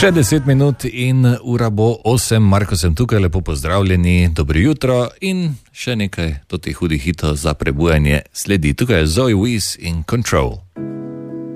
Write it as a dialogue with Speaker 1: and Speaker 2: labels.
Speaker 1: Še 10 minut in ura bo 8, Marko sem tukaj, lepo pozdravljeni, dobro jutro in še nekaj totih hudih hitov za prebujanje sledi. Tukaj je Zoe Wiz in Control.